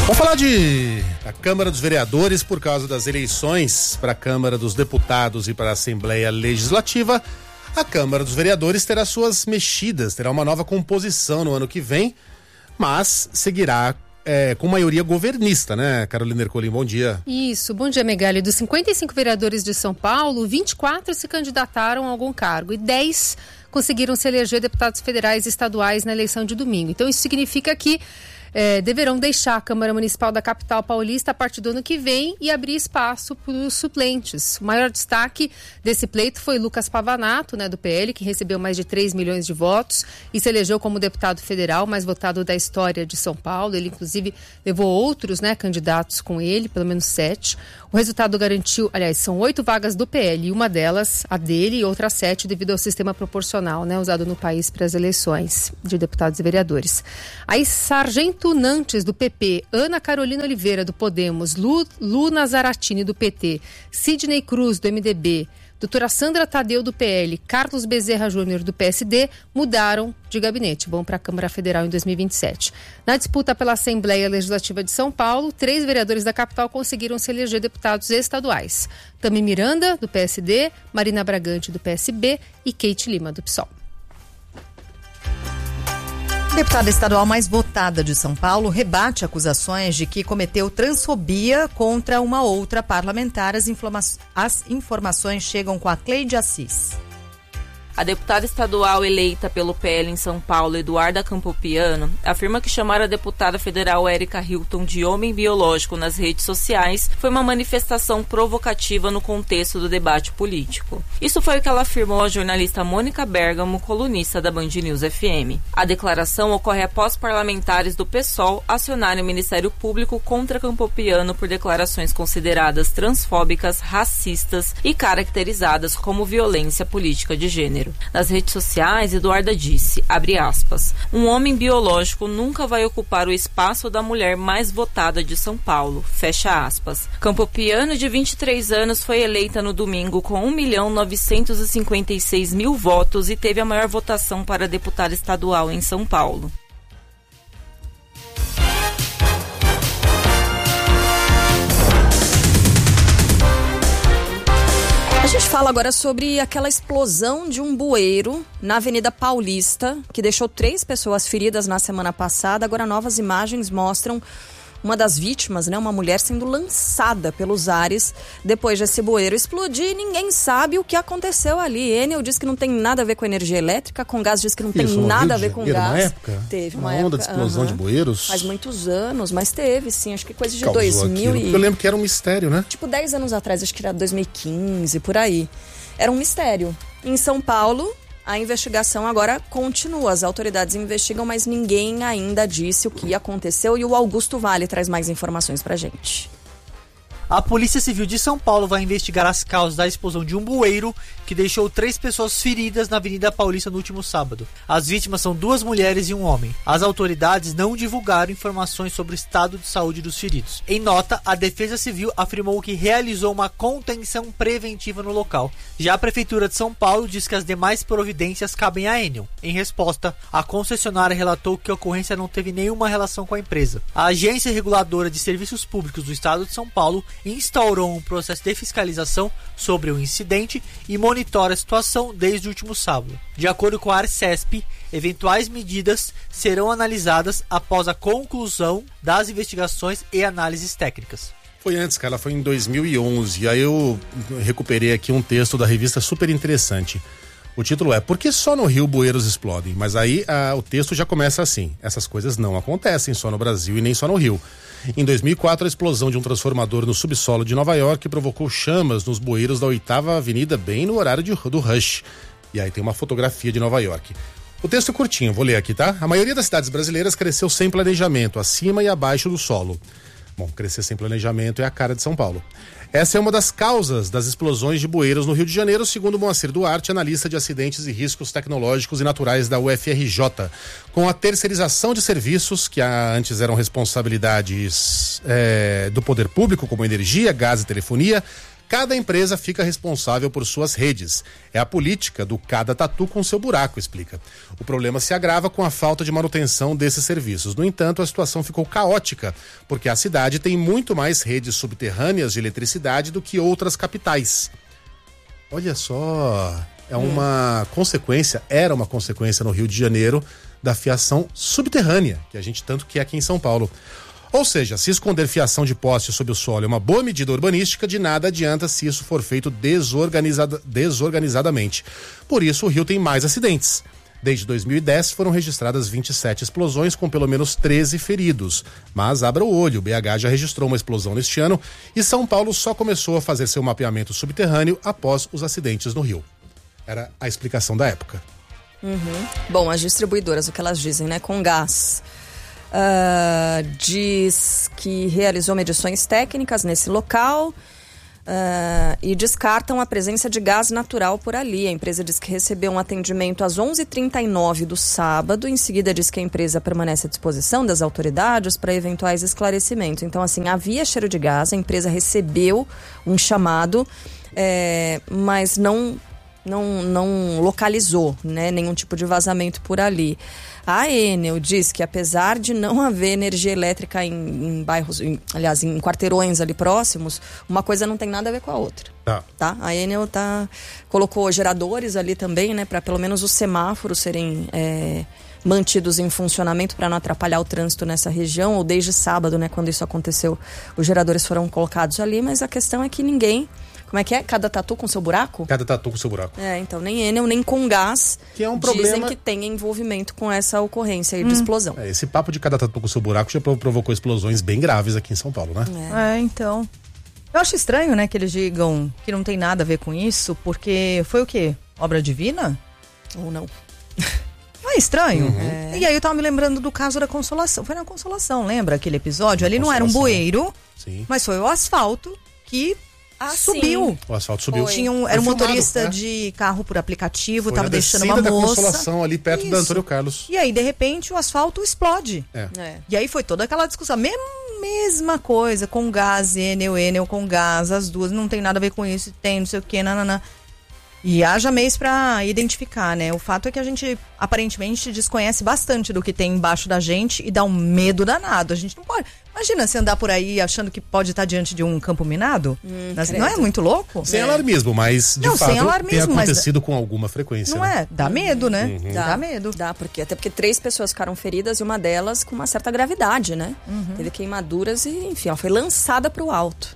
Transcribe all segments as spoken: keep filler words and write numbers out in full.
Vamos falar de a Câmara dos Vereadores por causa das eleições para a Câmara dos Deputados e para a Assembleia Legislativa. A Câmara dos Vereadores terá suas mexidas, terá uma nova composição no ano que vem, mas seguirá é, com maioria governista, né, Carolina Ercolim? Bom dia. Isso, bom dia, Megali. Dos cinquenta e cinco vereadores de São Paulo, vinte e quatro se candidataram a algum cargo e dez conseguiram se eleger deputados federais e estaduais na eleição de domingo. Então isso significa que É, deverão deixar a Câmara Municipal da capital paulista a partir do ano que vem e abrir espaço para os suplentes. O maior destaque desse pleito foi Lucas Pavanato, né, do P L, que recebeu mais de três milhões de votos e se elegeu como deputado federal mais votado da história de São Paulo. Ele, inclusive, levou outros, né, candidatos com ele, pelo menos sete. O resultado garantiu, aliás, são oito vagas do P L, e uma delas, a dele, e outras sete devido ao sistema proporcional, né, usado no país para as eleições de deputados e vereadores. Aí, Sargento Nantes, do P P, Ana Carolina Oliveira, do Podemos, Lu, Lu Nazaratini, do P T, Sidney Cruz, do M D B, doutora Sandra Tadeu, do P L, Carlos Bezerra Júnior, do P S D, mudaram de gabinete, vão para a Câmara Federal em dois mil e vinte e sete. Na disputa pela Assembleia Legislativa de São Paulo, três vereadores da capital conseguiram se eleger deputados estaduais. Tami Miranda, do P S D, Marina Bragante, do P S B e Kate Lima, do P SOL. A deputada estadual mais votada de São Paulo rebate acusações de que cometeu transfobia contra uma outra parlamentar. As, informa- as informações chegam com a Cleide Assis. A deputada estadual eleita pelo P L em São Paulo, Eduarda Campopiano, afirma que chamar a deputada federal Érica Hilton de homem biológico nas redes sociais foi uma manifestação provocativa no contexto do debate político. Isso foi o que ela afirmou à jornalista Mônica Bergamo, colunista da Band News F M. A declaração ocorre após parlamentares do P SOL acionarem o Ministério Público contra Campopiano por declarações consideradas transfóbicas, racistas e caracterizadas como violência política de gênero. Nas redes sociais, Eduarda disse, abre aspas, um homem biológico nunca vai ocupar o espaço da mulher mais votada de São Paulo, fecha aspas. Campopiano, de vinte e três anos, foi eleita no domingo com um milhão novecentos e cinquenta e seis mil votos e teve a maior votação para deputada estadual em São Paulo. A gente fala agora sobre aquela explosão de um bueiro na Avenida Paulista, que deixou três pessoas feridas na semana passada. Agora novas imagens mostram uma das vítimas, né, uma mulher sendo lançada pelos ares depois desse bueiro explodir. Ninguém sabe o que aconteceu ali. Enel diz que não tem nada a ver com energia elétrica, com gás diz que não Isso, tem nada a ver com gás. Uma época? Teve uma, uma onda época, de explosão uh-huh. de bueiros? Faz muitos anos, mas teve sim, acho que coisa de Causou dois mil aquilo, e... Eu lembro que era um mistério, né? Tipo dez anos atrás, acho que era dois mil e quinze, por aí. Era um mistério. Em São Paulo, a investigação agora continua. As autoridades investigam, mas ninguém ainda disse o que aconteceu. E o Augusto Vale traz mais informações pra gente. A Polícia Civil de São Paulo vai investigar as causas da explosão de um bueiro que deixou três pessoas feridas na Avenida Paulista no último sábado. As vítimas são duas mulheres e um homem. As autoridades não divulgaram informações sobre o estado de saúde dos feridos. Em nota, a Defesa Civil afirmou que realizou uma contenção preventiva no local. Já a Prefeitura de São Paulo diz que as demais providências cabem à Enel. Em resposta, a concessionária relatou que a ocorrência não teve nenhuma relação com a empresa. A Agência Reguladora de Serviços Públicos do Estado de São Paulo instaurou um processo de fiscalização sobre o incidente e monitora a situação desde o último sábado. De acordo com a Arcesp, eventuais medidas serão analisadas após a conclusão das investigações e análises técnicas. Foi antes, cara, foi em dois mil e onze. Aí eu recuperei aqui um texto da revista super interessante. O título é Por que só no Rio bueiros explodem? Mas aí a, o texto já começa assim. Essas coisas não acontecem só no Brasil e nem só no Rio. Em dois mil e quatro, a explosão de um transformador no subsolo de Nova York provocou chamas nos bueiros da oitava Avenida, bem no horário de, do rush. E aí tem uma fotografia de Nova York. O texto é curtinho, vou ler aqui, tá? A maioria das cidades brasileiras cresceu sem planejamento, acima e abaixo do solo. Bom, crescer sem planejamento é a cara de São Paulo. Essa é uma das causas das explosões de bueiros no Rio de Janeiro, segundo Moacir Duarte, analista de acidentes e riscos tecnológicos e naturais da U F R J. Com a terceirização de serviços, que antes eram responsabilidades é, do poder público, como energia, gás e telefonia, Cada empresa fica responsável por suas redes. É a política do cada tatu com seu buraco, explica. O problema se agrava com a falta de manutenção desses serviços. No entanto, a situação ficou caótica, porque a cidade tem muito mais redes subterrâneas de eletricidade do que outras capitais. Olha só, é uma hum. consequência, era uma consequência no Rio de Janeiro da fiação subterrânea, que a gente tanto quer aqui em São Paulo. Ou seja, se esconder fiação de poste sob o solo é uma boa medida urbanística, de nada adianta se isso for feito desorganizada, desorganizadamente. Por isso, o Rio tem mais acidentes. Desde dois mil e dez foram registradas vinte e sete explosões com pelo menos treze feridos. Mas abra o olho, o B H já registrou uma explosão neste ano e São Paulo só começou a fazer seu mapeamento subterrâneo após os acidentes no Rio. Era a explicação da época. Uhum. Bom, as distribuidoras, o que elas dizem, né? Com gás. Uh, diz que realizou medições técnicas nesse local uh, e descartam a presença de gás natural por ali. A empresa diz que recebeu um atendimento às onze e trinta e nove do sábado. Em seguida diz que a empresa permanece à disposição das autoridades para eventuais esclarecimentos. Então, assim, havia cheiro de gás, a empresa recebeu um chamado, é, mas não, não, não localizou, né, nenhum tipo de vazamento por ali. A Enel diz que, apesar de não haver energia elétrica em, em bairros, em, aliás, em quarteirões ali próximos, uma coisa não tem nada a ver com a outra. Tá. Tá? A Enel tá, colocou geradores ali também, né, para pelo menos os semáforos serem é, mantidos em funcionamento para não atrapalhar o trânsito nessa região, ou desde sábado, né, quando isso aconteceu, os geradores foram colocados ali, mas a questão é que ninguém... Como é que é? Cada tatu com seu buraco? Cada tatu com seu buraco. É, então, nem Enel, nem com gás, que é um dizem problema... que tem envolvimento com essa ocorrência aí hum. de explosão. É, esse papo de cada tatu com seu buraco já provocou explosões bem graves aqui em São Paulo, né? É, é então... Eu acho estranho, né, que eles digam que não tem nada a ver com isso, porque foi o quê? Obra divina? Ou não? Não é estranho? Uhum. É. E aí eu tava me lembrando do caso da Consolação. Foi na Consolação, lembra aquele episódio? Ali não era um bueiro, sim, mas foi o asfalto que... Ah, subiu. Sim. O asfalto subiu. Tinha um, era um motorista né? de carro por aplicativo, foi tava deixando uma da moça. Consolação ali perto Isso. da Antônio Carlos. E aí, de repente, o asfalto explode. É. É. E aí foi toda aquela discussão. Mesma, mesma coisa, com gás, Enel, Enel com gás, as duas, não tem nada a ver com isso, tem não sei o que, nananã. E haja mês pra identificar, né? O fato é que a gente, aparentemente, desconhece bastante do que tem embaixo da gente e dá um medo danado. A gente não pode... Imagina você andar por aí achando que pode estar diante de um campo minado. Hum, não é muito louco? Sem é. alarmismo, mas de não, fato sem alarmismo, tem acontecido mas... com alguma frequência. Não né? é? Dá medo, né? Uhum. Dá, dá medo. Dá, porque, até porque três pessoas ficaram feridas e uma delas com uma certa gravidade, né? Uhum. Teve queimaduras e, enfim, ela foi lançada para o alto.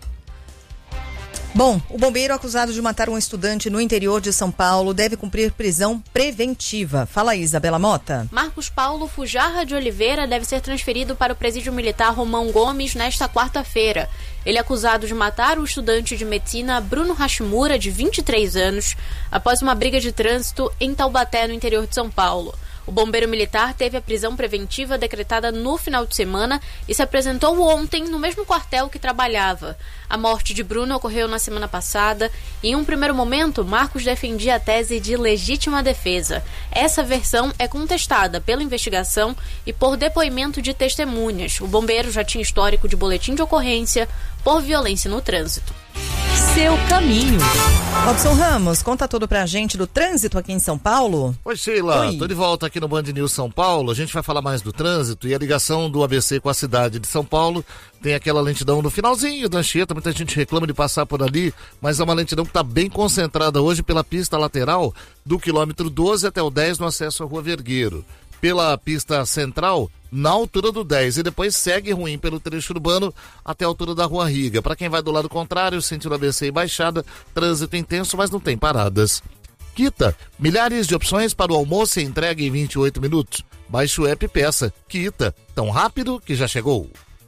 Bom, o bombeiro acusado de matar um estudante no interior de São Paulo deve cumprir prisão preventiva. Fala aí, Isabela Mota. Marcos Paulo Fujarra de Oliveira deve ser transferido para o presídio militar Romão Gomes nesta quarta-feira. Ele é acusado de matar o estudante de medicina Bruno Hashimura, de vinte e três anos, após uma briga de trânsito em Taubaté, no interior de São Paulo. O bombeiro militar teve a prisão preventiva decretada no final de semana e se apresentou ontem no mesmo quartel que trabalhava. A morte de Bruno ocorreu na semana passada e, em um primeiro momento, Marcos defendia a tese de legítima defesa. Essa versão é contestada pela investigação e por depoimento de testemunhas. O bombeiro já tinha histórico de boletim de ocorrência por violência no trânsito. Seu caminho. Robson Ramos, conta tudo pra gente do trânsito aqui em São Paulo. Oi, Sheila, Oi. tô de volta aqui no Band News São Paulo. A gente vai falar mais do trânsito e a ligação do A B C com a cidade de São Paulo. Tem aquela lentidão no finalzinho da Anchieta, muita gente reclama de passar por ali, mas é uma lentidão que está bem concentrada hoje pela pista lateral do quilômetro doze até o dez no acesso à Rua Vergueiro. Pela pista central, na altura do dez, e depois segue ruim pelo trecho urbano até a altura da Rua Riga. Para quem vai do lado contrário, sentido A B C e Baixada, trânsito intenso, mas não tem paradas. Quita, milhares de opções para o almoço e entrega em vinte e oito minutos. Baixe o app e peça. Quita, tão rápido que já chegou.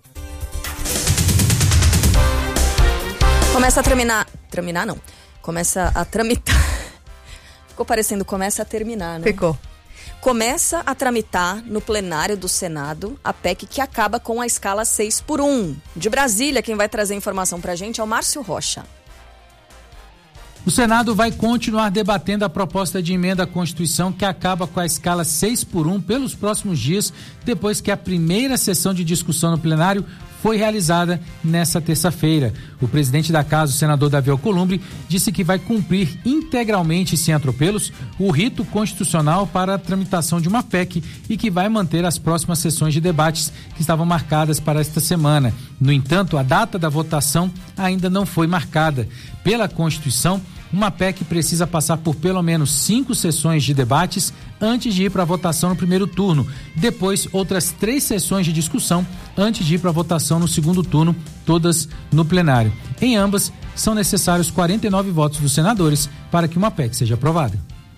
Começa a terminar... Terminar não. Começa a tramitar. Ficou parecendo começa a terminar, né? Ficou. Começa a tramitar no plenário do Senado a P E C que acaba com a escala seis por um. De Brasília, quem vai trazer informação pra gente é o Márcio Rocha. O Senado vai continuar debatendo a proposta de emenda à Constituição que acaba com a escala seis por um pelos próximos dias, depois que a primeira sessão de discussão no plenário foi realizada nesta terça-feira. O presidente da casa, o senador Davi Alcolumbre, disse que vai cumprir integralmente, sem atropelos, o rito constitucional para a tramitação de uma P E C e que vai manter as próximas sessões de debates que estavam marcadas para esta semana. No entanto, a data da votação ainda não foi marcada. Pela Constituição, uma P E C precisa passar por pelo menos cinco sessões de debates antes de ir para a votação no primeiro turno. Depois, outras três sessões de discussão antes de ir para a votação no segundo turno, todas no plenário. Em ambas, são necessários quarenta e nove votos dos senadores para que uma P E C seja aprovada.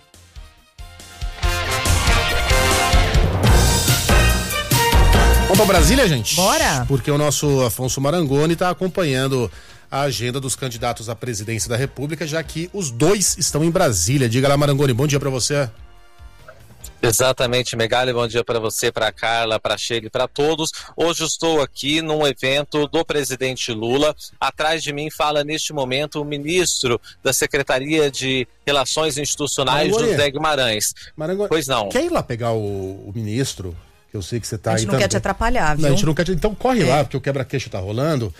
Vamos para Brasília, gente? Bora! Porque o nosso Afonso Marangoni está acompanhando a agenda dos candidatos à presidência da República, já que os dois estão em Brasília. Diga lá, Marangoni, bom dia para você. Exatamente, Megali, bom dia para você, para Carla, para Sheila e para todos. Hoje estou aqui num evento do presidente Lula. Atrás de mim fala neste momento o ministro da Secretaria de Relações Institucionais, Marangoni. José Guimarães. Marangoni, pois não. Quer ir lá pegar o, o ministro? Eu sei que você tá A gente aí não quer também. te atrapalhar, viu? Não, a gente não quer te... Então corre É. lá, porque o quebra-queixo tá rolando.